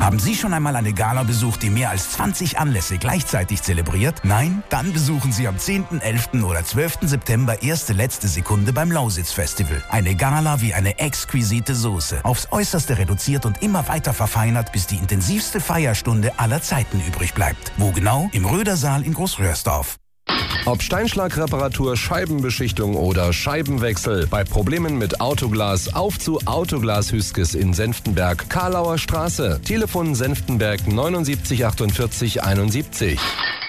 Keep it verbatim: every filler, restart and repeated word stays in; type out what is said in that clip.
Haben Sie schon einmal eine Gala besucht, die mehr als zwanzig Anlässe gleichzeitig zelebriert? Nein? Dann besuchen Sie am zehnten, elften oder zwölften September erste letzte Sekunde beim Lausitz Festival. Eine Gala wie eine exquisite Soße. Aufs Äußerste reduziert und immer weiter verfeinert, bis die intensivste Feierstunde aller Zeiten übrig bleibt. Wo genau? Im Rödersaal in Großröhrsdorf. Ob Steinschlagreparatur, Scheibenbeschichtung oder Scheibenwechsel. Bei Problemen mit Autoglas auf zu Autoglas Hüskes in Senftenberg, Karlauer Straße. Telefon Senftenberg neunundsiebzig achtundvierzig einundsiebzig.